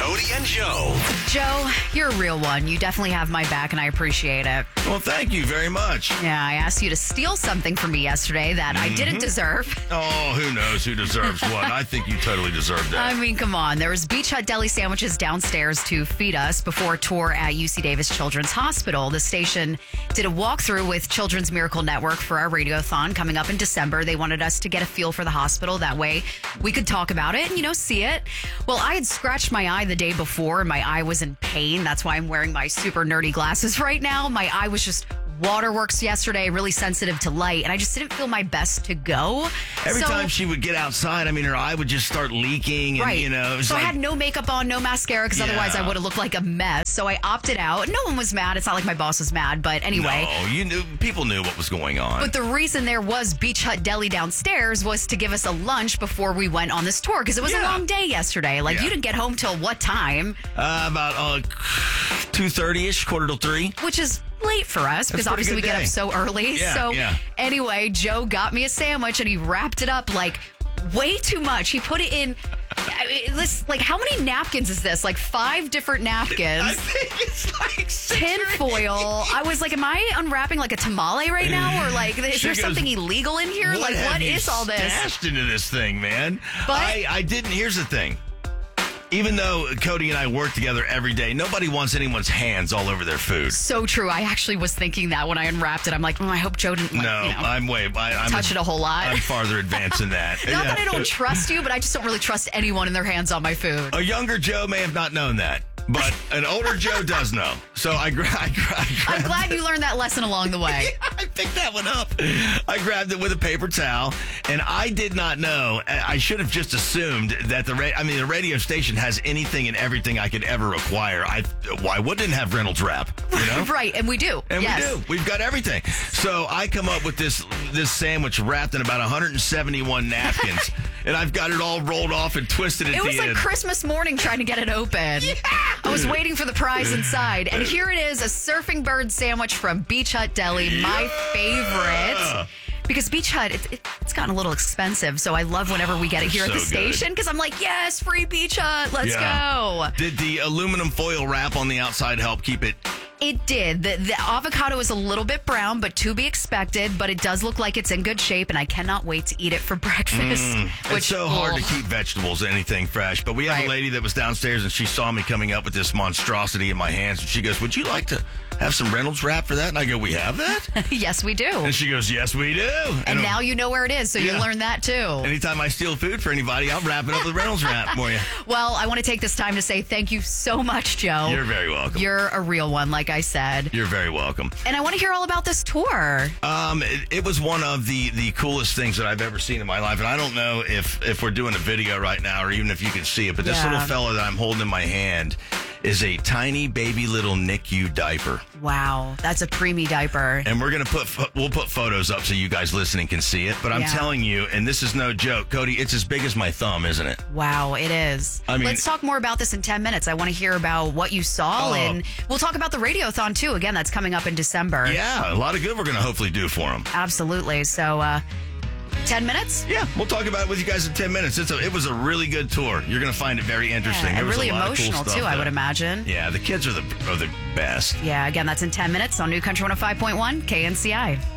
Cody and Joe. Joe, you're a real one. You definitely have my back, and I appreciate it. Well, thank you very much. Yeah, I asked you to steal something from me yesterday that I didn't deserve. Oh, who knows who deserves what? I think you totally deserve that. I mean, come on. There was Beach Hut Deli sandwiches downstairs to feed us before a tour at UC Davis Children's Hospital. The station did a walkthrough with Children's Miracle Network for our radiothon coming up in December. They wanted us to get a feel for the hospital. That way we could talk about it and, see it. Well, I had scratched my eye the day before and my eye was in pain. That's why I'm wearing my super nerdy glasses right now. My eye was just waterworks yesterday, really sensitive to light, and I just didn't feel my best to go. Every time she would get outside, her eye would just start leaking. And, right. It was so I had no makeup on, no mascara, because otherwise I would have looked like a mess. So I opted out. No one was mad. It's not like my boss was mad, but anyway. No, people knew what was going on. But the reason there was Beach Hut Deli downstairs was to give us a lunch before we went on this tour, because it was a long day yesterday. You didn't get home till what time? About 2:30ish, 2:45. Which is late for us because obviously we get up so early. Anyway, Joe got me a sandwich and he wrapped it up like way too much. He put it in how many napkins is this? Like 5 different napkins. I think it's like 6 tin foil. I was like, am I unwrapping like a tamale right now? Or is there something illegal in here? What is all this? Stashed into this thing, man. But I didn't. Here's the thing. Even though Cody and I work together every day, nobody wants anyone's hands all over their food. So true. I actually was thinking that when I unwrapped it. I'm like, I hope Joe didn't I'm touch it a whole lot. I'm farther advanced than that. Not that I don't trust you, but I just don't really trust anyone in their hands on my food. A younger Joe may have not known that, but an older Joe does know. So I'm glad you learned that lesson along the way. Yeah, I picked that one up. I grabbed it with a paper towel, and I did not know. I should have just assumed that the radio station has anything and everything I could ever require. Why wouldn't it have Reynolds wrap? Right, and we do. And we do. We've got everything. So I come up with this sandwich wrapped in about 171 napkins, and I've got it all rolled off and twisted at the end. It was like Christmas morning trying to get it open. Yeah. I was waiting for the prize inside. And here it is, a surfing bird sandwich from Beach Hut Deli, my favorite. Because Beach Hut, it's gotten a little expensive, so I love whenever we get it here at the station, because I'm like, yes, free Beach Hut, let's go. Did the aluminum foil wrap on the outside help keep it? It did. The avocado is a little bit brown, but to be expected, but it does look like it's in good shape, and I cannot wait to eat it for breakfast. It's so hard to keep vegetables, anything fresh, but we have a lady that was downstairs, and she saw me coming up with this monstrosity in my hands, and she goes, would you like to have some Reynolds wrap for that? And I go, we have that? Yes, we do. And she goes, yes, we do. And now you know where it is, so you learned that too. Anytime I steal food for anybody, I'll wrap it up with Reynolds wrap for you. Well, I want to take this time to say thank you so much, Joe. You're very welcome. You're a real one, like I said. You're very welcome. And I want to hear all about this tour. It was one of the coolest things that I've ever seen in my life. And I don't know if we're doing a video right now or even if you can see it, but this little fella that I'm holding in my hand is a tiny baby little NICU diaper. Wow, that's a preemie diaper. And we'll put photos up so you guys listening can see it. But I'm telling you, and this is no joke, Cody, it's as big as my thumb, isn't it? Wow, it is. Let's talk more about this in 10 minutes. I want to hear about what you saw, and we'll talk about the radiothon too. Again, that's coming up in December. Yeah, a lot of good we're going to hopefully do for them. Absolutely. So, 10 minutes? Yeah, we'll talk about it with you guys in 10 minutes. It was a really good tour. You're going to find it very interesting. And really emotional, cool too, I would imagine. Yeah, the kids are the best. Yeah, again, that's in 10 minutes on New Country 105.1 KNCI.